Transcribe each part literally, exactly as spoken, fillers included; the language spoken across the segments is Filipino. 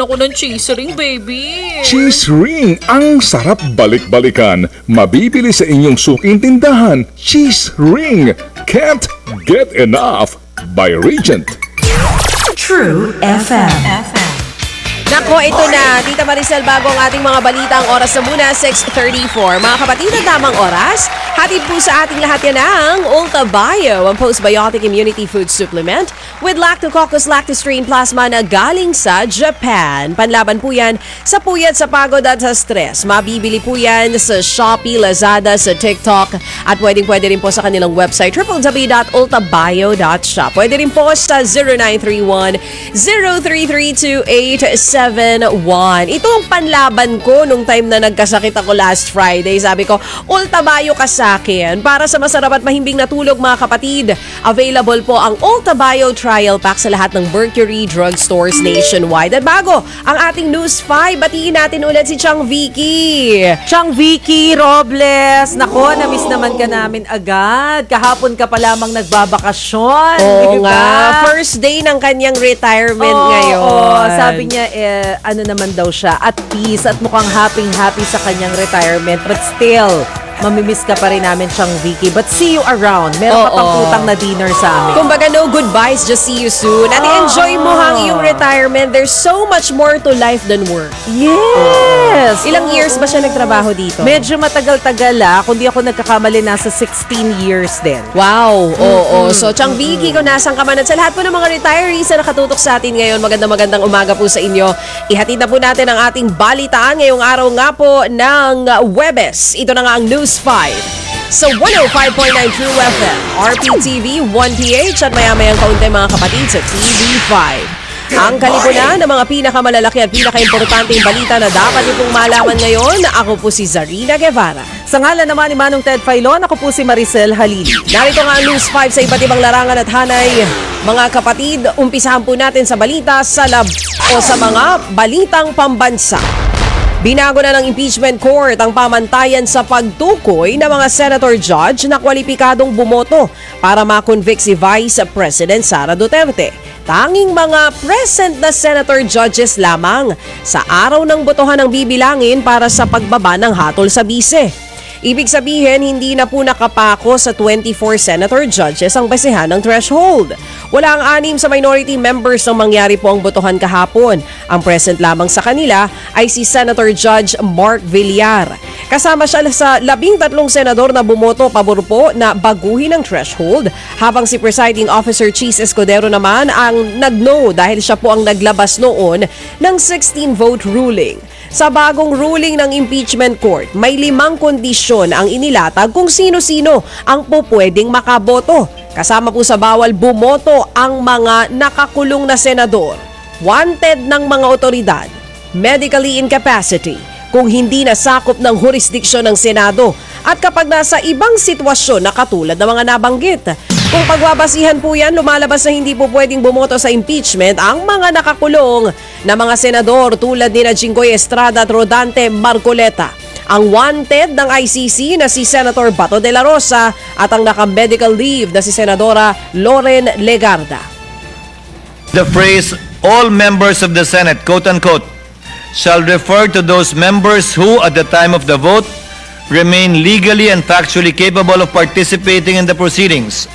ko ng cheese ring, baby. Cheese ring, ang sarap balik-balikan. Mabibili sa inyong suking tindahan. Cheese ring, can't get enough by Regent. True F M. Nako, ito na. Tita Maricel, bago ang ating mga balita, ang oras na muna, six thirty-four. Mga kapatid, ang tamang oras. Hatid po sa ating lahat yan ang Ulta Bio, ang postbiotic immunity food supplement with Lactococcus lactostrain plasma na galing sa Japan. Panlaban po yan sa puyat, sa pagod at sa stress. Mabibili po yan sa Shopee, Lazada, sa TikTok at pwedeng pwede rin po sa kanilang website w w w dot ulta bio dot shop. Pwede rin po sa zero nine three one, zero three three two eight seven one. Ito ang panlaban ko nung time na nagkasakit ako last Friday. Sabi ko, Ulta Bio ka sa akin. Para sa masarap at mahimbing na tulog, mga kapatid, available po ang Ulta Bio Trial Pack sa lahat ng Mercury drugstores nationwide. At bago ang ating News five, batiin natin ulit si Chang Vicky. Chang Vicky Robles, nako, na-miss naman ka namin agad. Kahapon ka pa lamang nagbabakasyon. Oo diba? nga. First day ng kanyang retirement Oo, ngayon. oo. Sabi niya, eh, ano naman daw siya, at peace, at mukhang happy-happy sa kanyang retirement. But still, mamimiss ka pa rin namin, Chang Vicky. But see you around. Meron ka Oo. pang utang na dinner sa amin. Kumbaga, no goodbyes, just see you soon. At enjoy mo ang iyong retirement. There's so much more to life than work. Yes! Ilang Oo. years ba siya nagtrabaho dito? Medyo matagal-tagal ah. Kung di ako nagkakamali, nasa sixteen years din. Wow, oo. So, Chang Vicky, kung nasan ka man at sa lahat po ng mga retirees na nakatutok sa atin ngayon, magandang magandang umaga po sa inyo. Ihatid na po natin ang ating balitaan ngayong araw nga po ng Huwebes. Ito na nga ang News five. So, one oh five point nine True F M, R P T V, one P H at maya-mayang kaunti mga kapatid sa T V five. Ang kalipunan ng mga pinakamalalaki at pinakaimportanteng balita na dapat niyo pong malaman ngayon, ako po si Zarina Guevara. Sa ngalan naman ni Manong Ted Filon, ako po si Maricel Halili. Narito nga ang News five sa iba't ibang larangan at hanay. Mga kapatid, umpisahan po natin sa balita sa lab o sa mga balitang pambansa. Binago na ng impeachment court ang pamantayan sa pagtukoy ng mga senator judge na kwalipikadong bumoto para makonvict si Vice President Sara Duterte. Tanging mga present na senator judges lamang sa araw ng botohan ang bibilangin para sa pagbaba ng hatol sa bise. Ibig sabihin, hindi na po nakapako sa twenty-four senator judges ang basehan ng threshold. Wala ang anim sa minority members nang mangyari po ang botohan kahapon. Ang present lamang sa kanila ay si Senator Judge Mark Villar. Kasama siya sa labing tatlong senador na bumoto pabor po na baguhin ang threshold, habang si Presiding Officer Cheese Escudero naman ang nag-no dahil siya po ang naglabas noon ng sixteen vote ruling. Sa bagong ruling ng impeachment court, may limang kondisyon ang inilatag kung sino-sino ang pupwedeng makaboto. Kasama po sa bawal bumoto ang mga nakakulong na senador, wanted ng mga otoridad, medically incapacity, kung hindi nasakop ng jurisdiksyon ng Senado, at kapag nasa ibang sitwasyon na katulad ng mga nabanggit. Kung pagbabasihan po yan, lumalabas na hindi po pwedeng bumoto sa impeachment ang mga nakakulong na mga senador tulad ni Jinggoy Estrada at Rodante Marcoleta, ang wanted ng I C C na si Senator Bato de la Rosa at ang naka-medical leave na si Senadora Loren Legarda. The phrase, all members of the Senate, quote-unquote, shall refer to those members who, at the time of the vote, remain legally and factually capable of participating in the proceedings.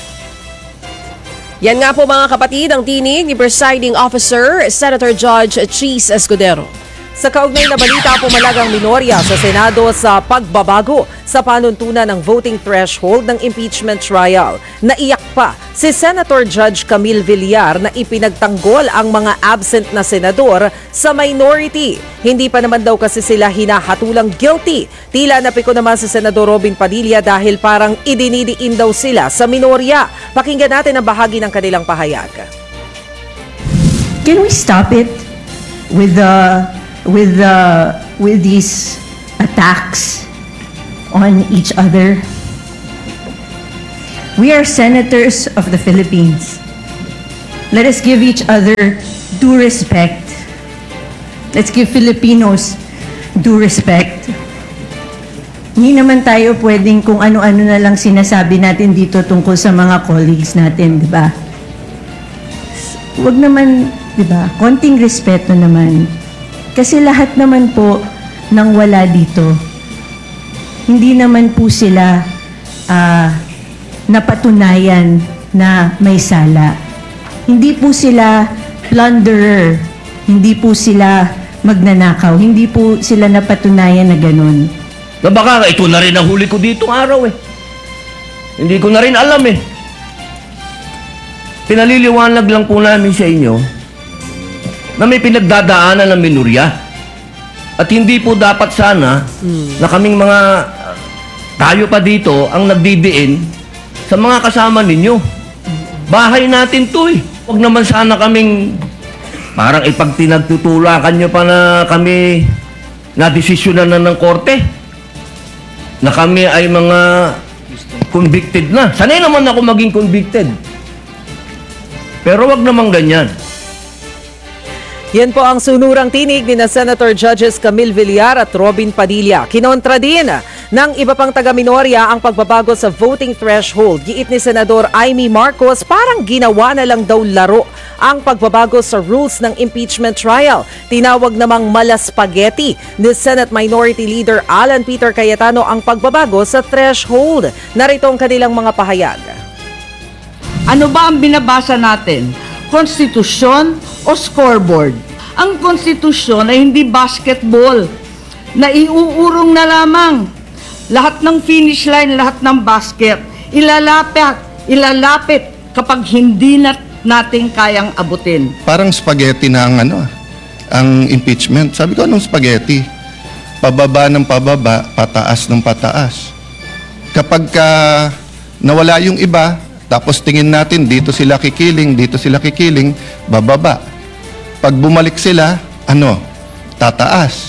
Yan nga po mga kapatid ang tinig ni Presiding Officer Senator Judge Cheese Escudero. Sa kaugnay na balita, pumalagang minorya sa Senado sa pagbabago sa panuntunan ng voting threshold ng impeachment trial. Naiyak pa si Senator Judge Camille Villar na ipinagtanggol ang mga absent na senador sa minority. Hindi pa naman daw kasi sila hinahatulang guilty. Tila napiko naman si Senador Robin Padilla dahil parang idinidiin daw sila sa minorya. Pakinggan natin ang bahagi ng kanilang pahayag. Can we stop it with the with the with these attacks on each other? We are senators of the Philippines. Let us give each other due respect. Let's give Filipinos due respect. Hindi naman tayo pwedeng kung ano-ano na lang sinasabi natin dito tungkol sa mga colleagues natin, di ba? Huwag naman Diba? Konting respeto naman. Kasi lahat naman po nang wala dito, hindi naman po sila ah, napatunayan na may sala. Hindi po sila plunderer. Hindi po sila magnanakaw. Hindi po sila napatunayan na ganun. Na baka ito na rin ang huli ko dito araw eh. Hindi ko na rin alam eh. Pinaliliwanag lang po namin sa inyo na may pinagdadaanan ng minorya. At hindi po dapat sana na kaming mga tayo pa dito ang nagdidiin sa mga kasama ninyo. Bahay natin to eh. Huwag naman sana kaming parang ipagtinagtutulakan nyo pa na kami nadesisyonan na ng korte. Na kami ay mga convicted na. Sanay naman ako maging convicted. Pero wag naman ganyan. Yan po ang sunurang tinig ni na Senator Judges Camille Villar at Robin Padilla. Kinontra din ng iba pang taga-minorya ang pagbabago sa voting threshold. Giit ni Senador Amy Marcos, parang ginawa na lang daw laro ang pagbabago sa rules ng impeachment trial. Tinawag namang mala spaghetti ni Senate Minority Leader Alan Peter Cayetano ang pagbabago sa threshold. Narito ang kanilang mga pahayag. Ano ba ang binabasa natin? Konstitusyon o scoreboard? Ang konstitusyon ay hindi basketball na iuurong na lamang. Lahat ng finish line, lahat ng basket, ilalapit, ilalapit kapag hindi na natin kayang abutin. Parang spaghetti na ang ano, ang impeachment. Sabi ko, anong spaghetti? Pababa ng pababa, pataas ng pataas. Kapag ka nawala yung iba, tapos tingin natin, dito sila kikiling, dito sila kikiling, bababa. Pag bumalik sila, ano? Tataas.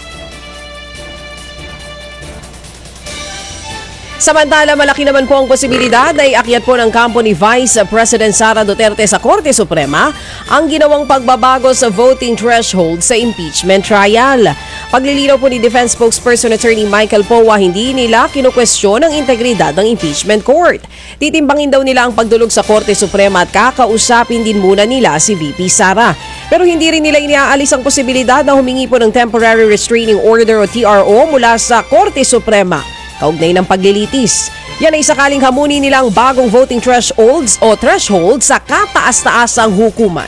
Samantala, malaki naman po ang posibilidad ay akyat po ng kampo ni Vice President Sara Duterte sa Korte Suprema ang ginawang pagbabago sa voting threshold sa impeachment trial. Paglilinaw po ni Defense Spokesperson Attorney Michael Powa, hindi nila kinukwestiyon ang integridad ng impeachment court. Titimbangin daw nila ang pagdulog sa Korte Suprema at kakausapin din muna nila si V P Sara. Pero hindi rin nila iniaalis ang posibilidad na humingi po ng Temporary Restraining Order o T R O mula sa Korte Suprema kaugnay ng paglilitis. Yan ay sakaling hamunin nilang bagong voting thresholds o threshold sa kataas-taasang hukuman.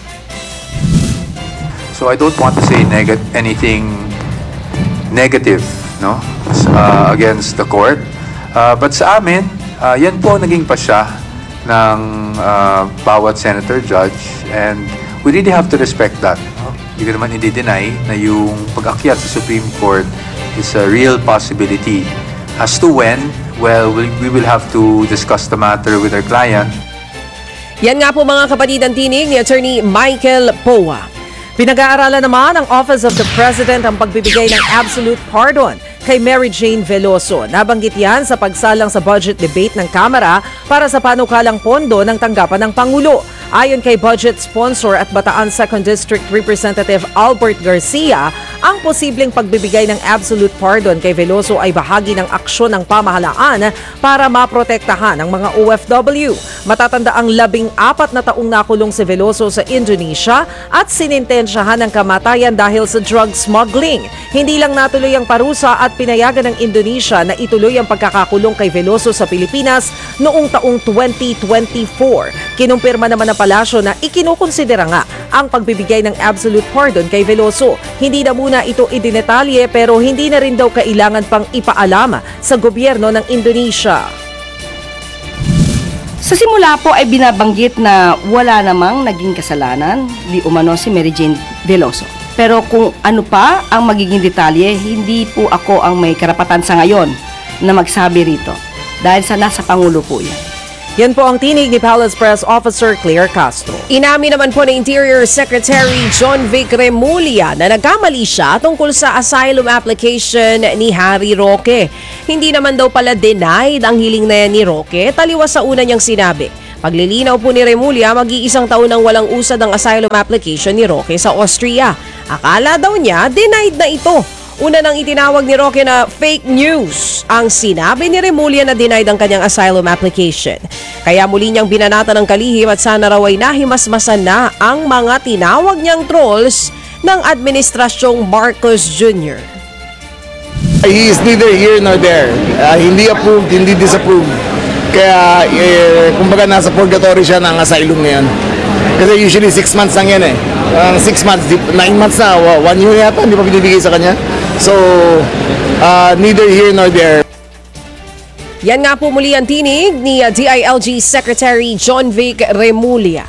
So I don't want to say neg- anything negative, no, uh, against the court. Uh, but sa amin, uh, yan po naging pasya ng uh, bawat senator judge, and we really have to respect that. No? Hindi ko naman i-deny na yung pag-akyat sa Supreme Court is a real possibility. As to when, well, we we will have to discuss the matter with our client. Yan nga po mga kapatid ang tinig ni Attorney Michael Powa. Pinag-aaralan naman ng Office of the President ang pagbibigay ng absolute pardon kay Mary Jane Veloso. Nabanggit yan sa pagsalang sa budget debate ng Kamara para sa panukalang pondo ng tanggapan ng Pangulo. Ayon kay budget sponsor at Bataan second District Representative Albert Garcia, ang posibleng pagbibigay ng absolute pardon kay Veloso ay bahagi ng aksyon ng pamahalaan para maprotektahan ang mga O F W. Matatanda ang labing apat na taong nakulong si Veloso sa Indonesia at sinintensyahan ng kamatayan dahil sa drug smuggling. Hindi lang natuloy ang parusa at pinayagan ng Indonesia na ituloy ang pagkakakulong kay Veloso sa Pilipinas noong taong twenty twenty-four. Kinumpirma naman ng palasyo na ikinukonsidera nga ang pagbibigay ng absolute pardon kay Veloso. Hindi na muna ito idinetalye pero hindi na rin daw kailangan pang ipaalam sa gobyerno ng Indonesia. Sa simula po ay binabanggit na wala namang naging kasalanan di umano si Mary Jane Veloso. Pero kung ano pa ang magiging detalye, hindi po ako ang may karapatan sa ngayon na magsabi rito. Dahil sa nasa Pangulo po yan. Yan po ang tinig ni Palace Press Officer Claire Castro. Inamin naman po ng Interior Secretary John Vic Remulla na nagkamali siya tungkol sa asylum application ni Harry Roque. Hindi naman daw pala denied ang hiling na yan ni Roque, taliwas sa una niyang sinabi. Paglilinaw po ni Remulla, mag-iisang taon nang walang usad ang asylum application ni Roque sa Austria. Akala daw niya denied na ito. Una nang itinawag ni Roque na fake news ang sinabi ni Remulla na denied ang kanyang asylum application. Kaya muli niyang binanata ng kalihim at sana raw ay nahimasmasan na ang mga tinawag niyang trolls ng Administrasyong Marcos Junior He is neither here nor there. Uh, hindi approved, hindi disapproved. Kaya, eh, kumbaga nasa purgatory siya ng asylum ngayon. Kasi usually six months lang yan eh. Ang six months, di- nine months na, wa- one year yata, hindi pa binibigay sa kanya. So, uh, neither here nor there. Yan nga po muli ang tinig ni uh, D I L G Secretary John Vic Remulla.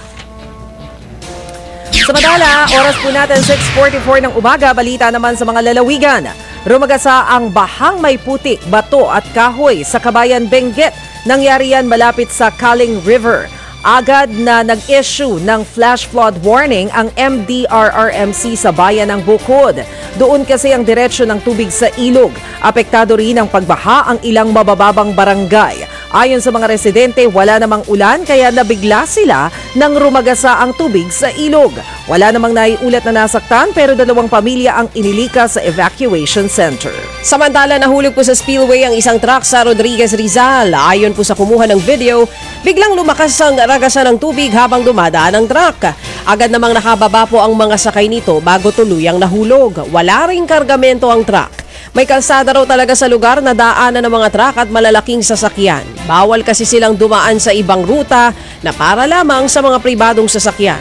Samantala, oras po natin six forty-four ng umaga, balita naman sa mga lalawigan. Rumagasa ang bahang may putik, bato at kahoy sa Kabayan Benguet. Nangyari yan malapit sa Kaling River. Agad na nag-issue ng flash flood warning ang M D R R M C sa bayan ng Bukod. Doon kasi ang diretsyo ng tubig sa ilog. Apektado rin ang pagbaha ang ilang mabababang barangay. Ayon sa mga residente, wala namang ulan kaya nabigla sila nang rumagasa ang tubig sa ilog. Wala namang naiulat na nasaktan pero dalawang pamilya ang inilika sa evacuation center. Samantala, nahulog po sa spillway ang isang truck sa Rodriguez Rizal. Ayon po sa kumuha ng video, biglang lumakas ang ragasan ng tubig habang dumadaan ang truck. Agad namang nakababa po ang mga sakay nito bago tuluyang nahulog. Wala ring kargamento ang truck. May kalsada raw talaga sa lugar na daanan ng mga truck at malalaking sasakyan. Bawal kasi silang dumaan sa ibang ruta na para lamang sa mga pribadong sasakyan.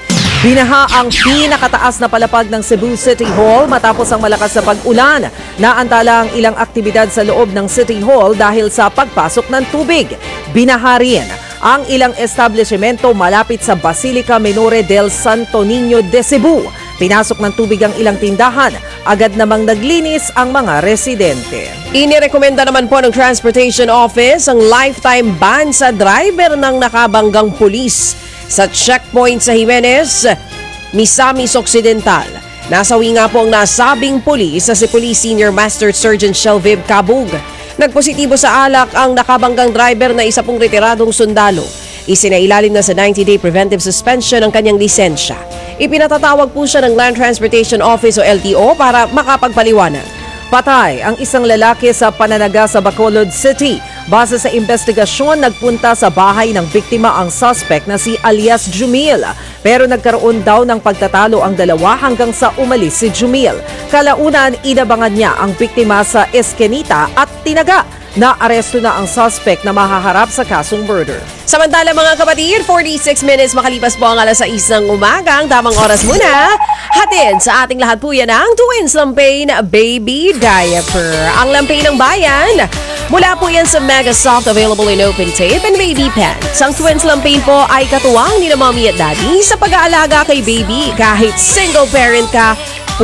Binaha ang pinakataas na palapag ng Cebu City Hall matapos ang malakas na pag-ulan. Naantala ang ilang aktibidad sa loob ng City Hall dahil sa pagpasok ng tubig. Binaha rin ang ilang establishmento malapit sa Basilica Menore del Santo Niño de Cebu. Pinasok ng tubig ang ilang tindahan. Agad namang naglinis ang mga residente. Inirekomenda naman po ng Transportation Office ang lifetime ban sa driver ng nakabanggang pulis sa checkpoint sa Jimenez, Misamis Occidental. Nasawi nga po ang nasabing pulis sa si Police Senior Master Sergeant Shelviv Cabug. Nagpositibo sa alak ang nakabanggang driver na isa pong retiradong sundalo. Isinailalim na sa ninety-day preventive suspension ang kanyang lisensya. Ipinatatawag po siya ng Land Transportation Office o L T O para makapagpaliwanag. Patay ang isang lalaki sa pananaga sa Bacolod City. Base sa investigasyon, nagpunta sa bahay ng biktima ang suspect na si alias Jumil. Pero nagkaroon daw ng pagtatalo ang dalawa hanggang sa umalis si Jumil. Kalaunan, inabangan niya ang biktima sa Eskenita at tinaga. Na-aresto na ang suspect na mahaharap sa kasong murder. Samantala mga kapatid, forty-six minutes makalipas po ang alas sais ng umaga. Ang tamang oras muna. Hatid sa ating lahat po yan ang Twins Lampain Baby Diaper. Ang lampain ng bayan. Mula po yan sa Mega Soft, available in open tape and baby pants. Ang Twins Lampain po ay katuwang ni na mommy at daddy sa pag-aalaga kay baby. Kahit single parent ka,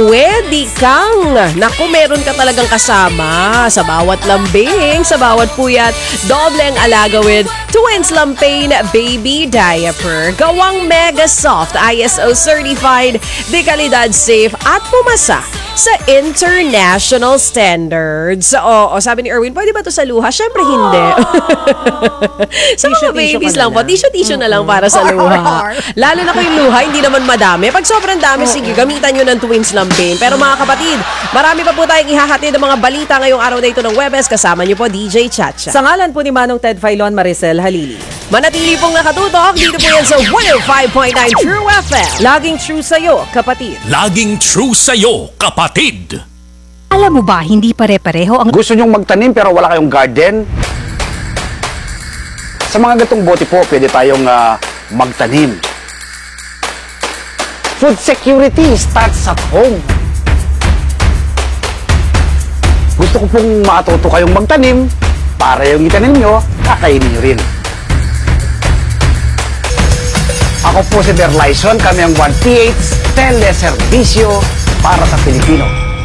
pwede kang, naku, meron ka talagang kasama sa bawat lambing, sa bawat puyat, doble ang alaga with Twins Lampain Baby Diaper. Gawang Mega Soft, I S O certified, de kalidad safe at pumasa sa international standards. Oo, sabi ni Erwin, pwede ba to sa luha? Syempre hindi. Sa mga babies lang po, tissue-tissue na lang para sa luha. Lalo na kung yung luha, hindi naman madami. Pag sobrang dami, sige, gamitan nyo ng Twins Lampain. Pero mga kapatid, marami pa po tayong ihahatid ng mga balita ngayong araw na ito ng Webes. Kasama nyo po, D J Chacha. Sa ngalan po ni Manong Ted Filon, Maricel Halili. Manatili pong nakatutok dito po yan sa one oh five point nine True F M. Laging true sa'yo, kapatid. Laging true sa'yo, kapatid. Alam mo ba, hindi pare-pareho ang... Gusto nyong magtanim pero wala kayong garden? Sa mga gatong bote po, pwede tayong uh, magtanim. Food security starts at home. Gusto ko pong matuto kayong magtanim para yung itanim nyo, kakainin nyo rin. Ako po si Berlyson, kami ang one P H Teleservisyo para sa Pilipino.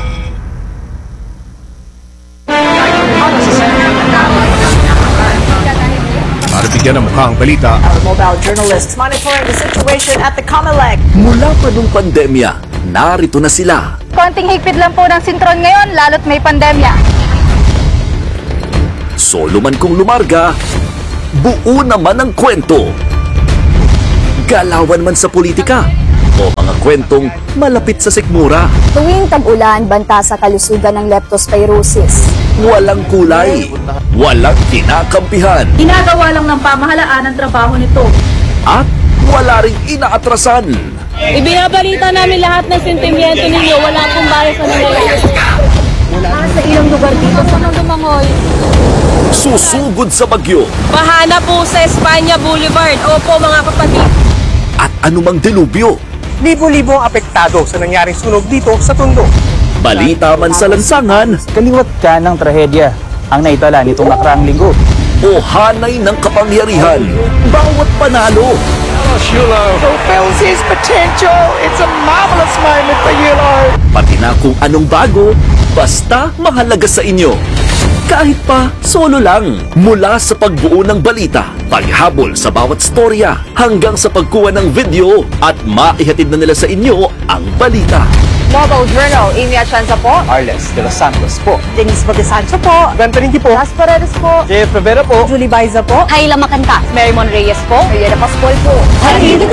Para bigyan ng mukhang balita, our mobile journalists monitoring the situation at the COMELEC. Mula pa nung pandemya, narito na sila. Konting higpit lang po ng sintron ngayon, lalo't may pandemya. Solo man kung lumarga, buo naman ang kwento. Galawan man sa politika, o mga kwentong malapit sa sikmura. Tuwing tag-ulan, banta sa kalusugan ng leptospirosis. Walang kulay, walang kinakampihan, Ginagawa lang ng pamahalaan ang trabaho nito. at wala ring inaatrasan. Ibinabalita namin lahat ng sentimiento ninyo. Wala akong bias sa nangyayari. Sa ilang lugar dito sa Lumangoy. Susugod sa bagyo Bahana po sa Espanya Boulevard. Opo mga kapatid. at anumang delubyo. Libo-libo ang apektado sa nangyaring sunog dito sa Tondo. Balita man sa lansangan Kaliwat ka ng trahedya ang naitala nitong nakaraang linggo. o hanay ng kapangyarihan. Bawat panalo, Fulfills his potential. It's a marvelous moment for you, Lord. pati na kung anong bago, basta mahalaga sa inyo. Kahit pa solo lang, mula sa pagbuo ng balita, paghabol sa bawat storya, hanggang sa pagkuha ng video at maihatid na nila sa inyo ang balita. Mobile Journal, Amy Atienza po. Arles de los Santos po. Denise Bagassancho po. Gantarinki po. Las Paredes po. Jeff Rivera po. Julie Baiza po. Kayla Makanta. Mary Mon Reyes po. Mariela Pascual po. Halili